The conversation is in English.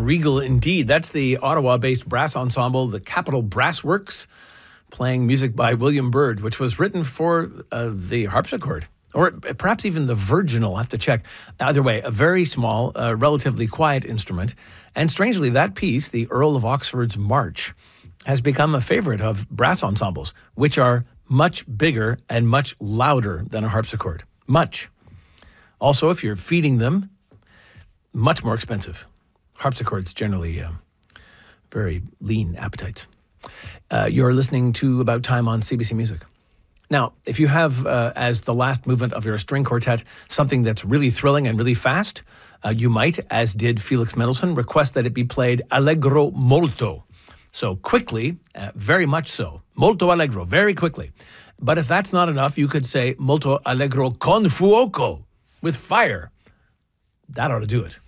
regal indeed. That's the Ottawa-based brass ensemble, the Capitol Brass Works, playing music by William Byrd, which was written for the harpsichord, or perhaps even the virginal. I'll have to check. Either way, a very small, relatively quiet instrument. And strangely, that piece, the Earl of Oxford's March, has become a favorite of brass ensembles, which are much bigger and much louder than a harpsichord. Much. Also, if you're feeding them, much more expensive. Harpsichords generally very lean appetites. You're listening to About Time on CBC Music. Now, if you have, as the last movement of your string quartet, something that's really thrilling and really fast, you might, as did Felix Mendelssohn, request that it be played allegro molto. So quickly, very much so. Molto allegro, very quickly. But if that's not enough, you could say molto allegro con fuoco, with fire. That ought to do it.